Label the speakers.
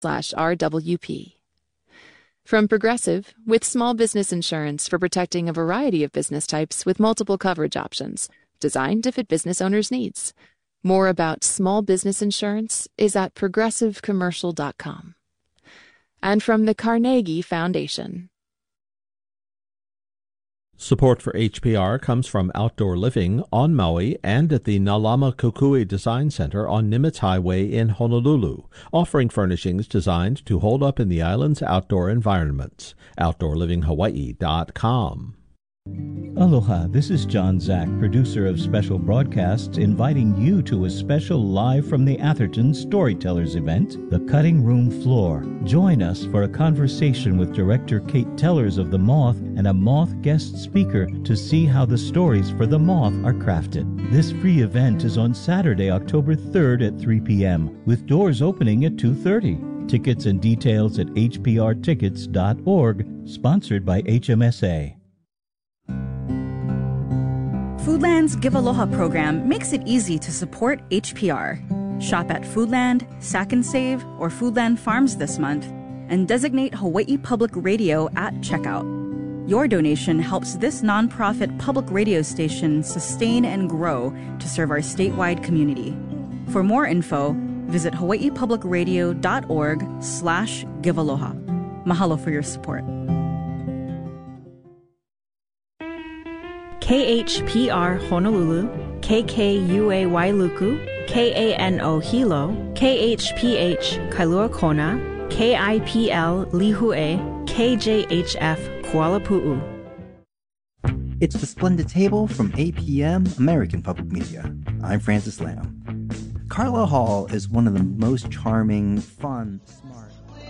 Speaker 1: RWP. From Progressive, with small business insurance for protecting a variety of business types with multiple coverage options, designed to fit business owners' needs. More about small business insurance is at progressivecommercial.com. And from the Carnegie Foundation.
Speaker 2: Support for HPR comes from Outdoor Living on Maui and at the Nalama Kukui Design Center on Nimitz Highway in Honolulu, offering furnishings designed to hold up in the island's outdoor environments. OutdoorLivingHawaii.com.
Speaker 3: Aloha, this is John Zack, producer of Special Broadcasts, inviting you to a special Live from the Atherton Storytellers event, The Cutting Room Floor. Join us for a conversation with director Kate Tellers of The Moth and a Moth guest speaker to see how the stories for The Moth are crafted. This free event is on Saturday, October 3rd at 3 p.m., with doors opening at 2:30. Tickets and details at hprtickets.org, sponsored by HMSA.
Speaker 4: Foodland's Give Aloha program makes it easy to support HPR. Shop at Foodland, Sack and Save, or Foodland Farms this month, and designate Hawaii Public Radio at checkout. Your donation helps this nonprofit public radio station sustain and grow to serve our statewide community. For more info, visit hawaiipublicradio.org/givealoha. Mahalo for your support.
Speaker 5: KHPR Honolulu, KKUA Wailuku, KANO Hilo, KHPH Kailua Kona, KIPL Lihue, KJHF Kuala Pu'u.
Speaker 6: It's the Splendid Table from APM, American Public Media. I'm Francis Lamb. Carla Hall is one of the most charming, fun, smart...